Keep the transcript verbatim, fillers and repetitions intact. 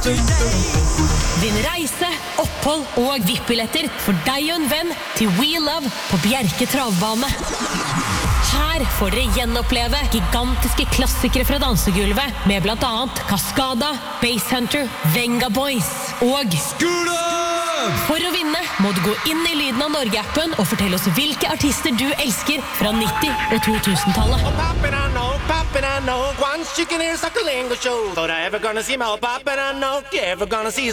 Vinn reise, opphold og V I P-billetter for deg og en venn til We Love på Bjerke travbane. Her får dere gjenoppleve gigantiske klassikere fra dansegulvet med blant annet Cascada, Basshunter, Venga Boys og For å vinne må du gå inn i Lyden av Norge-appen og fortelle oss hvilke artister du elsker fra nitti- og to tusen-tallet. Oh, poppin', I know, poppin', I know. Once you can hear Suckalingo show. Thought I ever gonna see my poppin', I know. You ever gonna see